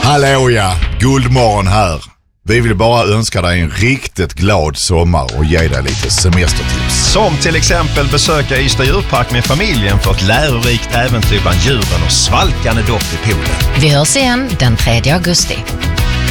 Hallå ja, Guldmorgon här. Vi vill bara önska dig en riktigt glad sommar och ge dig lite semestertips. Som till exempel besöka Ystad djurpark med familjen för ett lärorikt äventyr bland djuren och svalkande doft i poolen. Vi hörs igen den 3 augusti.